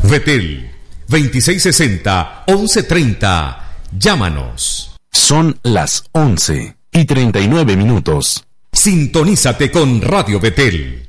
Betel, 2660-1130. Llámanos. Son las 11:39. Sintonízate con Radio Betel.